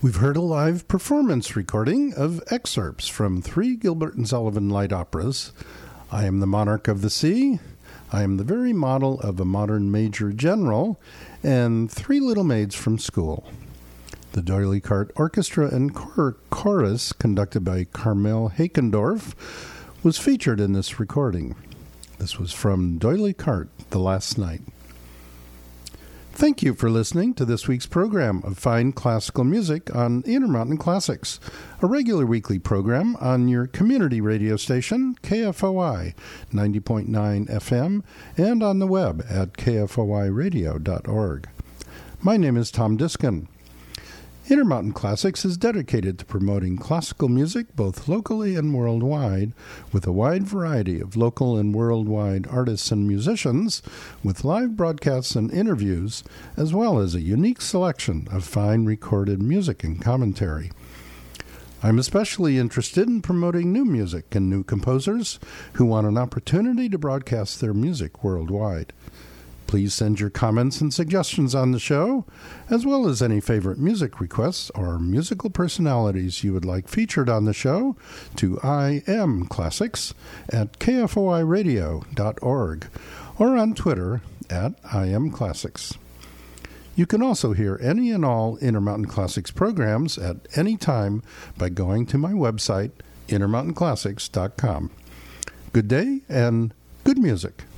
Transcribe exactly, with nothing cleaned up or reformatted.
We've heard a live performance recording of excerpts from three Gilbert and Sullivan light operas: I Am the Monarch of the Sea, I Am the Very Model of a Modern Major General, and Three Little Maids from School. The D'Oyly Carte Orchestra and chor- Chorus, conducted by Carmel Hakendorf, was featured in this recording. This was from D'Oyly Carte, The Last Night. Thank you for listening to this week's program of fine classical music on Intermountain Classics, a regular weekly program on your community radio station, K F O I ninety point nine F M, and on the web at k f o i radio dot org. My name is Tom Diskin. Intermountain Classics is dedicated to promoting classical music both locally and worldwide, with a wide variety of local and worldwide artists and musicians, with live broadcasts and interviews, as well as a unique selection of fine recorded music and commentary. I'm especially interested in promoting new music and new composers who want an opportunity to broadcast their music worldwide. Please send your comments and suggestions on the show, as well as any favorite music requests or musical personalities you would like featured on the show, to imclassics at k f o i radio dot org or on Twitter at imclassics. You can also hear any and all Intermountain Classics programs at any time by going to my website, intermountain classics dot com. Good day and good music.